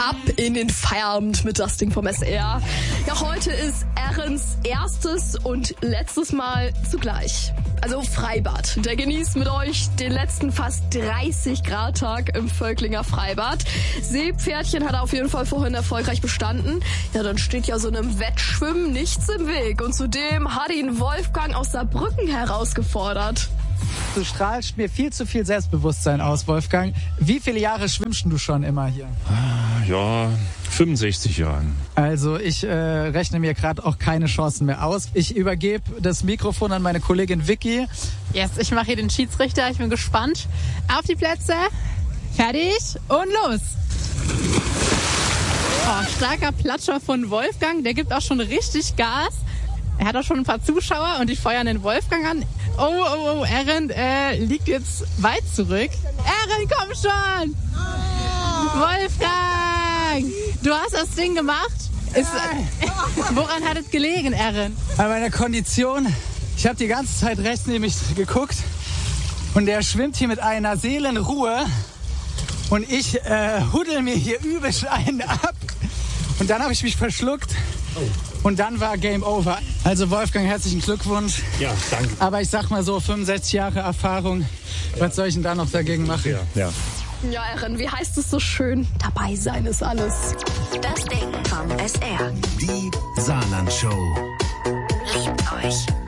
ab in den Feierabend mit das Ding vom SR. Ja, heute ist Erens erstes und letztes Mal zugleich. Also Freibad. Der genießt mit euch den letzten fast 30-Grad-Tag im Völklinger Freibad. Seepferdchen hat er auf jeden Fall vorhin erfolgreich bestanden. Ja, dann steht ja so einem Wettschwimmen nichts im Weg. Und zudem hat ihn Wolfgang aus Saarbrücken herausgefordert. Du strahlst mir viel zu viel Selbstbewusstsein aus, Wolfgang. Wie viele Jahre schwimmst du schon immer hier? Ja, 65 Jahren. Also ich rechne mir gerade auch keine Chancen mehr aus. Ich übergebe das Mikrofon an meine Kollegin Vicky. Yes, ich mache hier den Schiedsrichter. Ich bin gespannt. Auf die Plätze. Fertig und los. Oh, starker Platscher von Wolfgang. Der gibt auch schon richtig Gas. Er hat auch schon ein paar Zuschauer und die feuern den Wolfgang an. Oh, Eren liegt jetzt weit zurück. Eren, komm schon! Wolfgang! Du hast das Ding gemacht. Woran hat es gelegen, Eren? An meiner Kondition. Ich habe die ganze Zeit rechts neben mich geguckt und der schwimmt hier mit einer Seelenruhe und ich huddel mir hier übelst einen ab. Und dann habe ich mich verschluckt. Und dann war Game Over. Also Wolfgang, herzlichen Glückwunsch. Ja, danke. Aber ich sag mal so, 65 Jahre Erfahrung. Ja. Was soll ich denn da noch dagegen machen? Ja. Ja, Eren, wie heißt es so schön? Dabei sein ist alles. Das Ding vom SR. Die Saarland-Show. Liebt euch.